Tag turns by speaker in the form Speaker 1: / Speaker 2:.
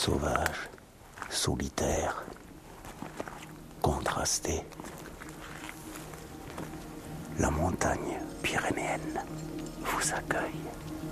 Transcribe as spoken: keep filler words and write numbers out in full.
Speaker 1: sauvage, solitaire, contrasté. La montagne pyrénéenne vous accueille.